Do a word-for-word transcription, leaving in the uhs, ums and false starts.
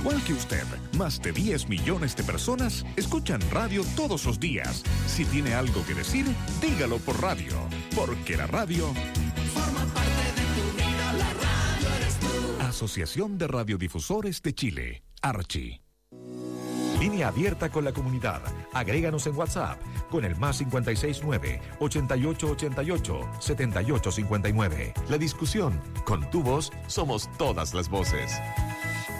igual que usted, más de diez millones de personas escuchan radio todos los días. Si tiene algo que decir, dígalo por radio, porque la radio forma parte de tu vida, la radio eres tú. Asociación de Radiodifusores de Chile, Archi. Línea abierta con la comunidad. Agréganos en WhatsApp con el más cinco seis nueve, ochenta y ocho ochenta y ocho, setenta y ocho cincuenta y nueve. La discusión, con tu voz, somos todas las voces.